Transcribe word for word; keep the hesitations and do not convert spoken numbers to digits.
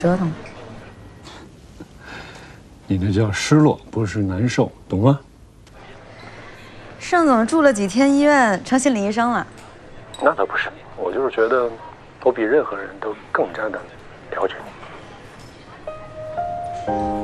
折腾。 你那叫失落，不是难受，懂吗？ 盛总住了几天医院，成心理医生了。 那倒不是，我就是觉得，我比任何人都更加的了解你。